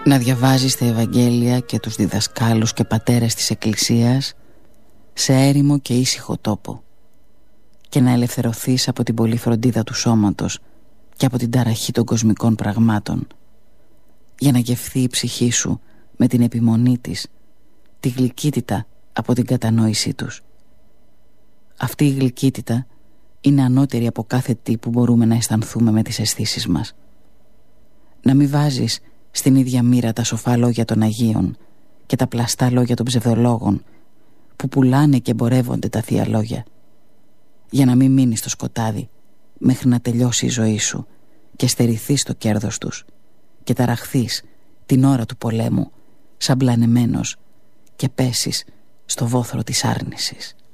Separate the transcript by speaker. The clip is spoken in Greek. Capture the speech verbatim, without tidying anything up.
Speaker 1: Να διαβάζεις τα Ευαγγέλια και τους διδασκάλους και πατέρες της Εκκλησίας σε έρημο και ήσυχο τόπο και να ελευθερωθείς από την πολλή φροντίδα του σώματος και από την ταραχή των κοσμικών πραγμάτων, για να γευθεί η ψυχή σου με την επιμονή της τη γλυκύτητα από την κατανόησή τους. Αυτή η γλυκύτητα είναι ανώτερη από κάθε τι που μπορούμε να αισθανθούμε με τις αισθήσεις μας. Να μην βάζεις στην ίδια μοίρα τα σοφά λόγια των Αγίων και τα πλαστά λόγια των ψευδολόγων που πουλάνε και εμπορεύονται τα θεία λόγια, για να μην μείνεις στο σκοτάδι μέχρι να τελειώσει η ζωή σου και στερηθείς το κέρδος τους και ταραχθείς την ώρα του πολέμου σαν μπλανεμένος και πέσεις στο βόθρο της άρνησης.